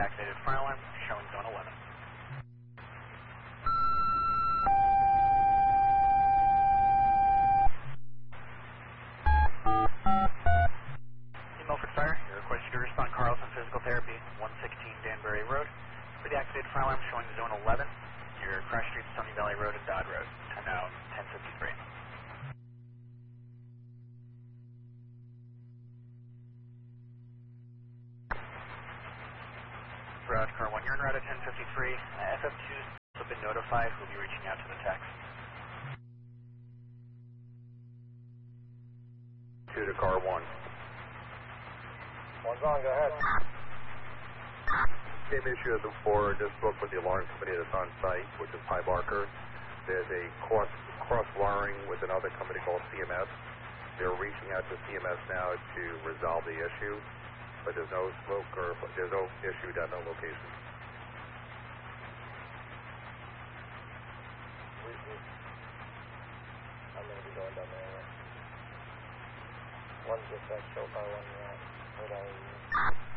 activated fire alarm showing zone 11. Milford Fire, you're requested to respond Carlson Physical Therapy, 116 Danbury Road. For the activated fire alarm showing zone 11, your Crash Street, Stony Valley Road, and Dodd Road. Time now 10:53. Route car 1, you're en route at 10:53. FF2's also been notified. We'll be reaching out to the text. 2 to car 1. One's on, go ahead. Same issue as before, just spoke with the alarm company that's on site, which is High Barker. There's a cross-wiring with another company called CMS. They're reaching out to CMS now to resolve the issue, but there's no smoke or there's no issue down that location. I'm going to be going down there. One dispatch, show car 1, right? Where are you?